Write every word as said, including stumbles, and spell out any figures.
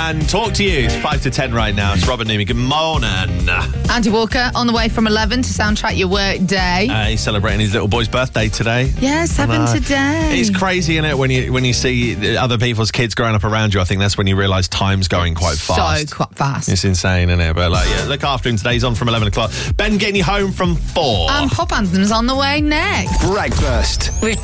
and talk to you. It's five to ten right now. It's Robert Newman. Good morning. Andy Walker on the way from eleven to soundtrack your work day. Uh, he's celebrating his little boy's birthday today. Yeah, seven today. It's crazy, isn't it, when you when you see other people's kids growing up around you. I think that's when you realise time's going quite fast. So quite fast. It's insane, isn't it? But like, yeah, look after him today. He's on from eleven o'clock. Ben getting you home from four. And Pop Anthem's on the way next. Breakfast with